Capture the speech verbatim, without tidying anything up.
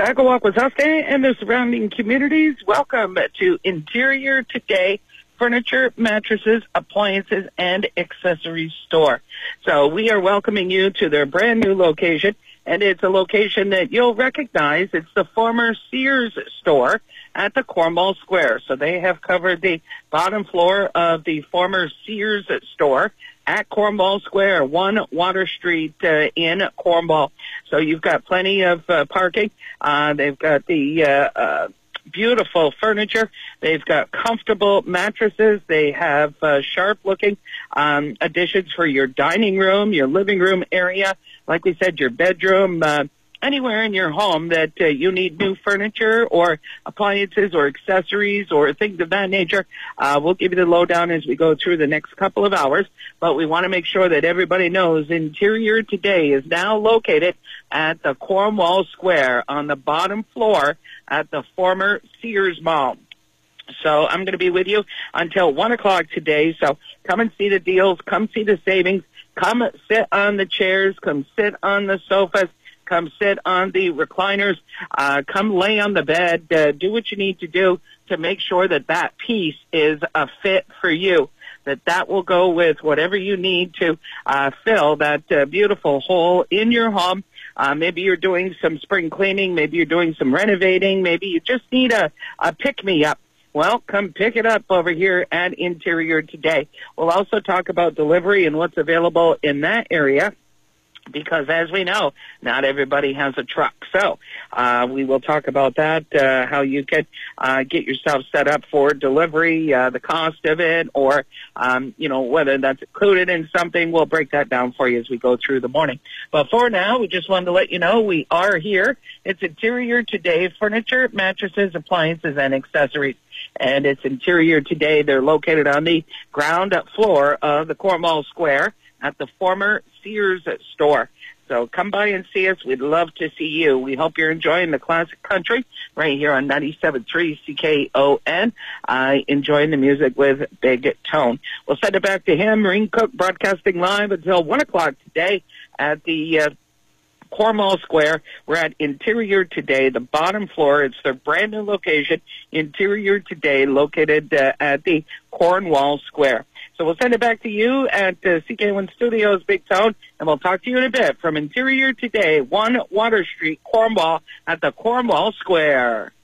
Agawak, Wasaske, and the surrounding communities. Welcome to Interior Today Furniture, Mattresses, Appliances, and Accessories Store. So we are welcoming you to their brand new location, and it's a location that you'll recognize. It's the former Sears store at the Cornwall Square. So they have covered the bottom floor of the former Sears store at Cornwall Square, one Water Street uh, in Cornwall. So you've got plenty of uh, parking. Uh, they've got the uh, uh, beautiful furniture. They've got comfortable mattresses. They have uh, sharp-looking um, additions for your dining room, your living room area. Like we said, your bedroom, uh, anywhere in your home that uh, you need new furniture or appliances or accessories or things of that nature. Uh, we'll give you the lowdown as we go through the next couple of hours, but we want to make sure that everybody knows Interior Today is now located at the Cornwall Square on the bottom floor at the former Sears Mall. So I'm going to be with you until one o'clock today, so come and see the deals, come see the savings, come sit on the chairs, come sit on the sofas, come sit on the recliners, uh, come lay on the bed, uh, do what you need to do to make sure that that piece is a fit for you, that that will go with whatever you need to uh, fill that uh, beautiful hole in your home. Uh, maybe you're doing some spring cleaning, maybe you're doing some renovating, maybe you just need a, a pick-me-up. Well, come pick it up over here at Interior Today. We'll also talk about delivery and what's available in that area, because as we know, not everybody has a truck. So uh, we will talk about that, uh, how you can uh, get yourself set up for delivery, uh, the cost of it, or, um, you know, whether that's included in something. We'll break that down for you as we go through the morning. But for now, we just wanted to let you know we are here. It's Interior Today Furniture, Mattresses, Appliances, and Accessories. And it's Interior Today. They're located on the ground floor of the Cornwall Square at the former Sears store. So come by and see us. We'd love to see you. We hope you're enjoying the classic country right here on ninety-seven point three C K O N. Uh, enjoying the music with Big Tone. We'll send it back to him. Maureen Cook broadcasting live until one o'clock today at the uh, Cornwall Square. We're at Interior Today, the bottom floor. It's their brand new location, Interior Today, located uh, at the Cornwall Square. So we'll send it back to you at uh, C K one Studios, Big Tone, and we'll talk to you in a bit from Interior Today, one Water Street, Cornwall, at the Cornwall Square.